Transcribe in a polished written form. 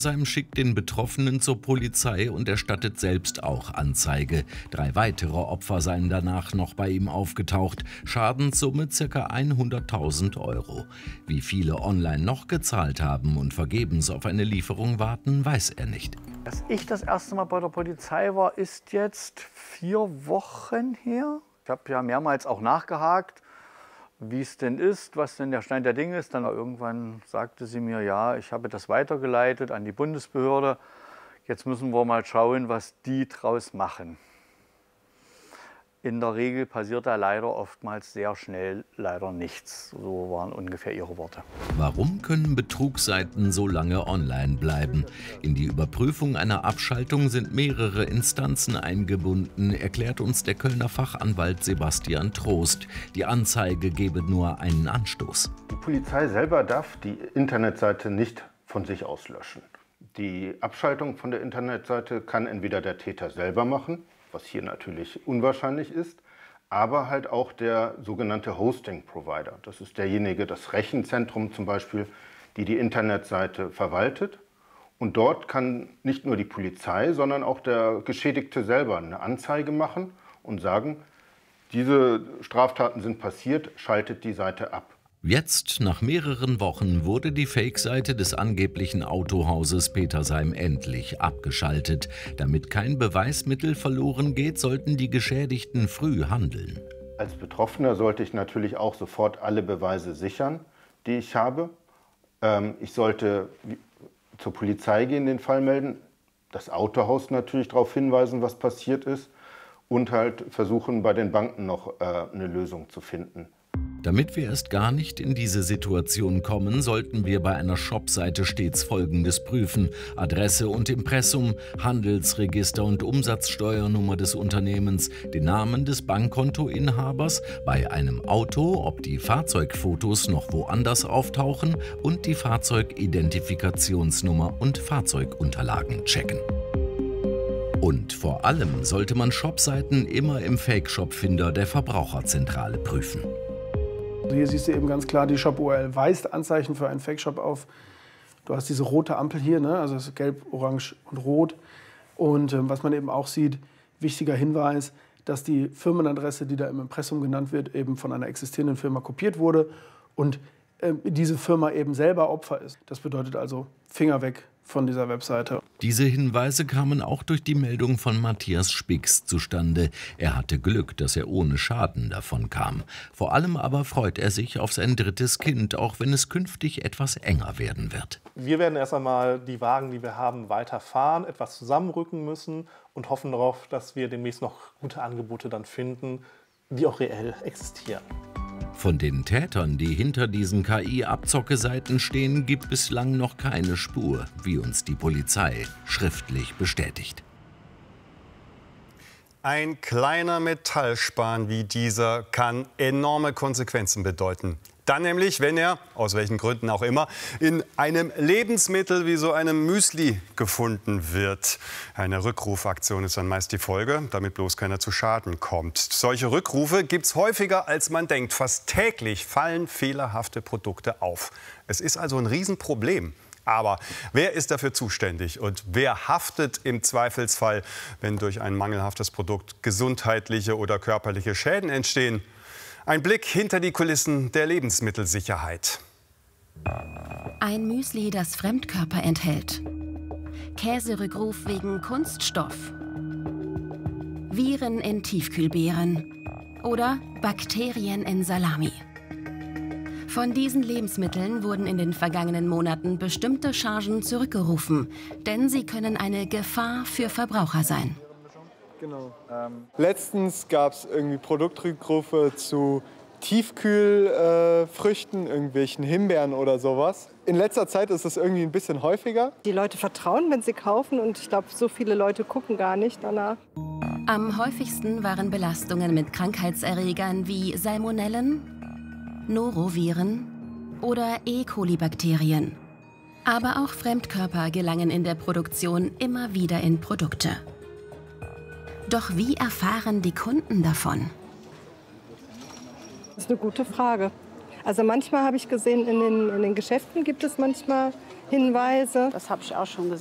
Seinem schickt den Betroffenen zur Polizei und erstattet selbst auch Anzeige. 3 weitere Opfer seien danach noch bei ihm aufgetaucht. Schadenssumme ca. 100.000 €. Wie viele online noch gezahlt haben und vergebens auf eine Lieferung warten, weiß er nicht. Dass ich das erste Mal bei der Polizei war, ist jetzt 4 Wochen her. Ich habe ja mehrmals auch nachgehakt, wie es denn ist, was denn der Stand der Dinge ist. Dann irgendwann sagte sie mir, ja, ich habe das weitergeleitet an die Bundesbehörde. Jetzt müssen wir mal schauen, was die draus machen. In der Regel passiert da leider oftmals sehr schnell leider nichts. So waren ungefähr ihre Worte. Warum können Betrugsseiten so lange online bleiben? In die Überprüfung einer Abschaltung sind mehrere Instanzen eingebunden, erklärt uns der Kölner Fachanwalt Sebastian Trost. Die Anzeige gebe nur einen Anstoß. Die Polizei selber darf die Internetseite nicht von sich aus löschen. Die Abschaltung von der Internetseite kann entweder der Täter selber machen, was hier natürlich unwahrscheinlich ist, aber halt auch der sogenannte Hosting-Provider. Das ist derjenige, das Rechenzentrum zum Beispiel, die Internetseite verwaltet. Und dort kann nicht nur die Polizei, sondern auch der Geschädigte selber eine Anzeige machen und sagen, diese Straftaten sind passiert, schaltet die Seite ab. Jetzt, nach mehreren Wochen, wurde die Fake-Seite des angeblichen Autohauses Petersheim endlich abgeschaltet. Damit kein Beweismittel verloren geht, sollten die Geschädigten früh handeln. Als Betroffener sollte ich natürlich auch sofort alle Beweise sichern, die ich habe. Ich sollte zur Polizei gehen, den Fall melden, das Autohaus natürlich darauf hinweisen, was passiert ist und halt versuchen, bei den Banken noch eine Lösung zu finden. Damit wir erst gar nicht in diese Situation kommen, sollten wir bei einer Shopseite stets Folgendes prüfen: Adresse und Impressum, Handelsregister und Umsatzsteuernummer des Unternehmens, den Namen des Bankkontoinhabers, bei einem Auto, ob die Fahrzeugfotos noch woanders auftauchen und die Fahrzeugidentifikationsnummer und Fahrzeugunterlagen checken. Und vor allem sollte man Shopseiten immer im Fake-Shop-Finder der Verbraucherzentrale prüfen. Hier siehst du eben ganz klar, die Shop-URL weist Anzeichen für einen Fake-Shop auf. Du hast diese rote Ampel hier, ne? Also es ist gelb, orange und rot. Und was man eben auch sieht, wichtiger Hinweis, dass die Firmenadresse, die da im Impressum genannt wird, eben von einer existierenden Firma kopiert wurde und diese Firma eben selber Opfer ist. Das bedeutet also Finger weg von dieser Webseite. Diese Hinweise kamen auch durch die Meldung von Matthias Spix zustande. Er hatte Glück, dass er ohne Schaden davon kam. Vor allem aber freut er sich auf sein 3. Kind, auch wenn es künftig etwas enger werden wird. Wir werden erst einmal die Wagen, die wir haben, weiterfahren, etwas zusammenrücken müssen und hoffen darauf, dass wir demnächst noch gute Angebote dann finden, die auch reell existieren. Von den Tätern, die hinter diesen KI-Abzocke-Seiten stehen, gibt bislang noch keine Spur, wie uns die Polizei schriftlich bestätigt. Ein kleiner Metallspan wie dieser kann enorme Konsequenzen bedeuten. Dann nämlich, wenn er, aus welchen Gründen auch immer, in einem Lebensmittel wie so einem Müsli gefunden wird. Eine Rückrufaktion ist dann meist die Folge, damit bloß keiner zu Schaden kommt. Solche Rückrufe gibt es häufiger, als man denkt. Fast täglich fallen fehlerhafte Produkte auf. Es ist also ein Riesenproblem. Aber wer ist dafür zuständig und wer haftet im Zweifelsfall, wenn durch ein mangelhaftes Produkt gesundheitliche oder körperliche Schäden entstehen? Ein Blick hinter die Kulissen der Lebensmittelsicherheit. Ein Müsli, das Fremdkörper enthält. Käserückruf wegen Kunststoff. Viren in Tiefkühlbeeren. Oder Bakterien in Salami. Von diesen Lebensmitteln wurden in den vergangenen Monaten bestimmte Chargen zurückgerufen, denn sie können eine Gefahr für Verbraucher sein. Genau. Letztens gab es irgendwie Produktrückrufe zu Tiefkühlfrüchten, irgendwelchen Himbeeren oder sowas. In letzter Zeit ist es irgendwie ein bisschen häufiger. Die Leute vertrauen, wenn sie kaufen, und ich glaube, so viele Leute gucken gar nicht danach. Am häufigsten waren Belastungen mit Krankheitserregern wie Salmonellen, Noroviren oder E. coli-Bakterien. Aber auch Fremdkörper gelangen in der Produktion immer wieder in Produkte. Doch wie erfahren die Kunden davon? Das ist eine gute Frage. Also manchmal habe ich gesehen, in den Geschäften gibt es manchmal Hinweise. Das habe ich auch schon gesehen.